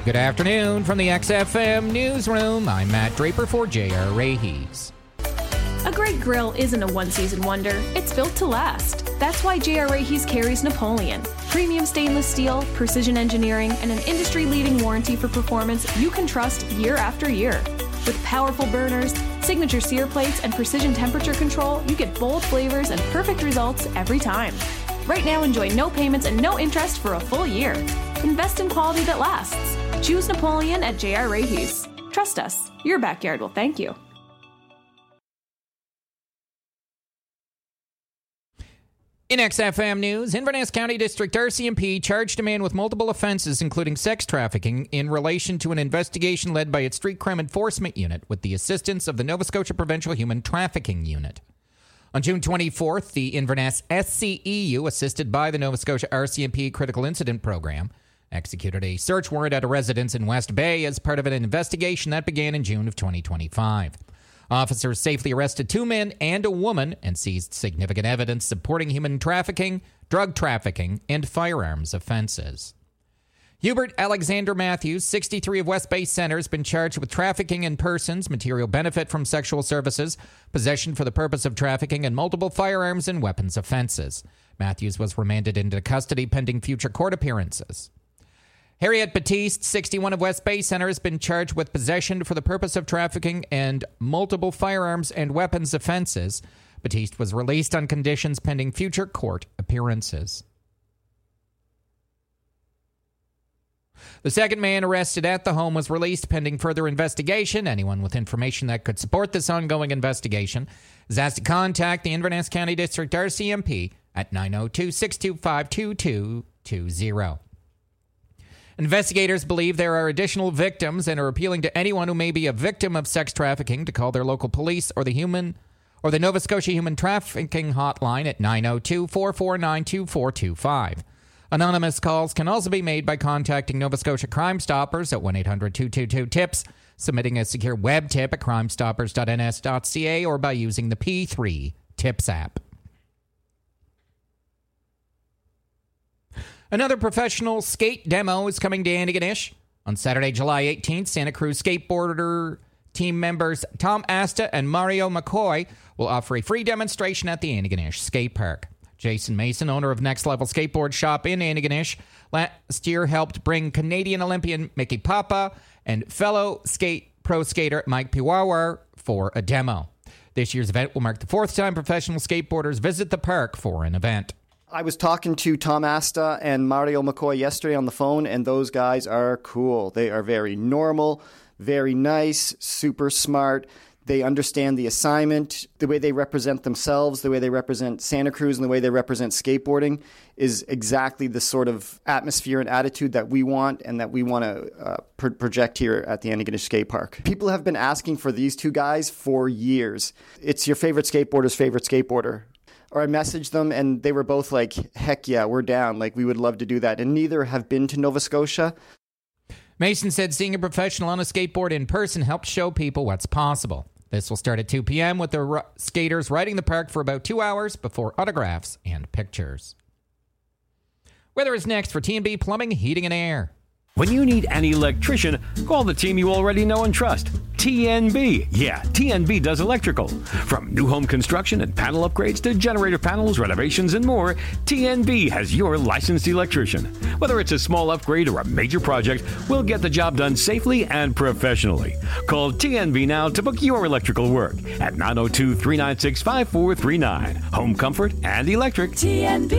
Good afternoon from the XFM Newsroom. I'm Matt Draper for J.R. Rahees. A great grill isn't a one-season wonder. It's built to last. That's why J.R. Rahees carries Napoleon. Premium stainless steel, precision engineering, and an industry-leading warranty for performance you can trust year after year. With powerful burners, signature sear plates, and precision temperature control, you get bold flavors and perfect results every time. Right now, enjoy no payments and no interest for a full year. Invest in quality that lasts. Choose Napoleon at J.R. Rahees. Trust us. Your backyard will thank you. In XFM News, Inverness County District RCMP charged a man with multiple offenses, including sex trafficking, in relation to an investigation led by its Street Crime Enforcement Unit with the assistance of the Nova Scotia Provincial Human Trafficking Unit. On June 24th, the Inverness SCEU, assisted by the Nova Scotia RCMP Critical Incident Program, executed a search warrant at a residence in West Bay as part of an investigation that began in June of 2025. Officers safely arrested 2 men and a woman and seized significant evidence supporting human trafficking, drug trafficking, and firearms offenses. Hubert Alexander Matthews, 63 of West Bay Centre, has been charged with trafficking in persons, material benefit from sexual services, possession for the purpose of trafficking, and multiple firearms and weapons offenses. Matthews was remanded into custody pending future court appearances. Harriet Batiste, 61 of West Bay Centre, has been charged with possession for the purpose of trafficking and multiple firearms and weapons offenses. Batiste was released on conditions pending future court appearances. The second man arrested at the home was released pending further investigation. Anyone with information that could support this ongoing investigation is asked to contact the Inverness County District RCMP at 902-625-2220. Investigators believe there are additional victims and are appealing to anyone who may be a victim of sex trafficking to call their local police or the Nova Scotia Human Trafficking Hotline at 902-449-2425. Anonymous calls can also be made by contacting Nova Scotia Crime Stoppers at 1-800-222-TIPS, submitting a secure web tip at crimestoppers.ns.ca, or by using the P3 TIPS app. Another professional skate demo is coming to Antigonish. On Saturday, July 18th, Santa Cruz skateboarder team members Tom Asta and Mario McCoy will offer a free demonstration at the Antigonish Skate Park. Jason Mason, owner of Next Level Skateboard Shop in Antigonish, last year helped bring Canadian Olympian Mickey Papa and fellow pro skater Mike Piwawar for a demo. This year's event will mark the 4th time professional skateboarders visit the park for an event. I was talking to Tom Asta and Mario McCoy yesterday on the phone, and those guys are cool. They are very normal, very nice, super smart. They understand the assignment. The way they represent themselves, the way they represent Santa Cruz, and the way they represent skateboarding is exactly the sort of atmosphere and attitude that we want and that we want to project here at the Antigonish Skate Park. People have been asking for these two guys for years. It's your favorite skateboarder's favorite skateboarder. Or I messaged them, and they were both like, heck yeah, we're down. Like, we would love to do that. And neither have been to Nova Scotia. Mason said seeing a professional on a skateboard in person helps show people what's possible. This will start at 2 p.m. with the skaters riding the park for about 2 hours before autographs and pictures. Weather is next for T&B Plumbing, Heating, and Air. When you need an electrician, call the team you already know and trust. TNB. Yeah, TNB does electrical. From new home construction and panel upgrades to generator panels, renovations, and more, TNB has your licensed electrician. Whether it's a small upgrade or a major project, we'll get the job done safely and professionally. Call TNB now to book your electrical work at 902-396-5439. Home comfort and electric. TNB.